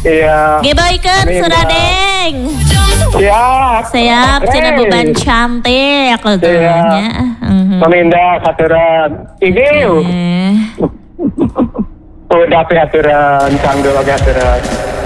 Iya. Giboykeun Suradeng. Siap, cenah beban cantik katanya. Memindah katuran. Ieu. Udah aturan, kanggo aturan.